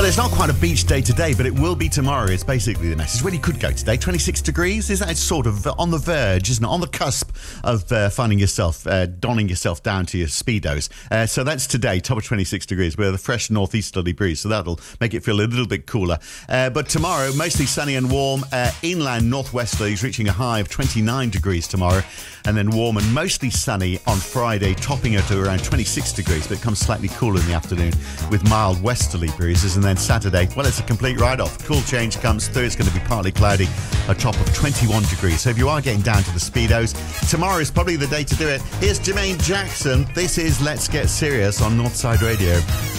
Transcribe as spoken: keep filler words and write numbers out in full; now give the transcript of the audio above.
it's not quite a beach day today, but it will be tomorrow. It's basically the message. Where you could go today, twenty-six degrees. Is that it's sort of on the verge, isn't it? On the cusp of uh, finding yourself, uh, donning yourself down to your Speedos. Uh, so that's today, top of twenty-six degrees with a fresh northeasterly breeze. So that'll make it feel a little bit cooler. Uh, but tomorrow, mostly sunny and warm. Uh, inland northwesterlies reaching a high of twenty-nine degrees tomorrow. And then warm and mostly sunny on Friday, topping it to around twenty-six degrees. But it becomes slightly cooler in the afternoon with mild westerly breezes. And then Saturday, well, it's a complete write-off. Cool change comes through. It's going to be partly cloudy, a top of twenty-one degrees. So if you are getting down to the Speedos, tomorrow is probably the day to do it. Here's Jermaine Jackson. This is Let's Get Serious on Northside Radio.